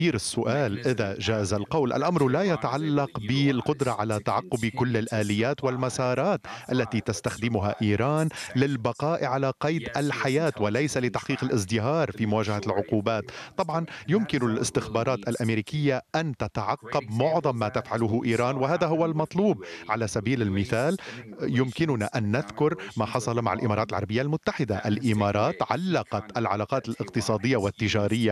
تغيير السؤال إذا جاز القول. الأمر لا يتعلق بالقدرة على تعقب كل الآليات والمسارات التي تستخدمها إيران للبقاء على قيد الحياة وليس لتحقيق الازدهار في مواجهة العقوبات. طبعا يمكن للاستخبارات الأمريكية أن تتعقب معظم ما تفعله إيران، وهذا هو المطلوب. على سبيل المثال يمكننا أن نذكر ما حصل مع الإمارات العربية المتحدة. الإمارات علقت العلاقات الاقتصادية والتجارية